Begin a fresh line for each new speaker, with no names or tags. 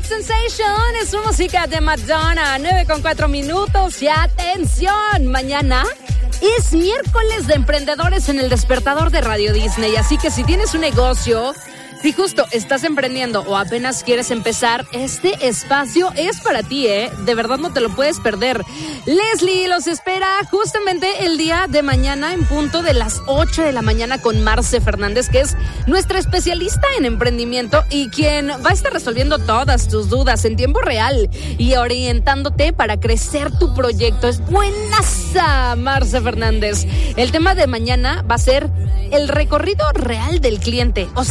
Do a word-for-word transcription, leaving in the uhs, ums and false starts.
Love Sensation es su música de Madonna. nueve con cuatro minutos y atención, mañana es miércoles de emprendedores en el despertador de Radio Disney. Así que si tienes un negocio, si justo estás emprendiendo o apenas quieres empezar, este espacio es para ti, ¿eh? De verdad no te lo puedes perder. Leslie los espera justamente el día de mañana en punto de las ocho de la mañana con Marce Fernández, que es nuestra especialista en emprendimiento y quien va a estar resolviendo todas tus dudas en tiempo real y orientándote para crecer tu proyecto. Es buenaza, Marce Fernández. El tema de mañana va a ser el recorrido real del cliente. O sea,